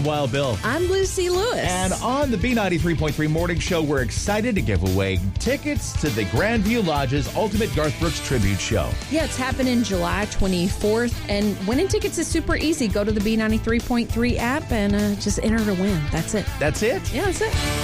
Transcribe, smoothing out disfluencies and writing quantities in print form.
Wild Bill. I'm Lucy Lewis. And on the B93.3 Morning Show, we're excited to give away tickets to the Grandview Lodge's Ultimate Garth Brooks Tribute Show. Yeah, it's happening July 24th. And winning tickets is super easy. Go to the B93.3 app and just enter to win. That's it. That's it? Yeah, that's it.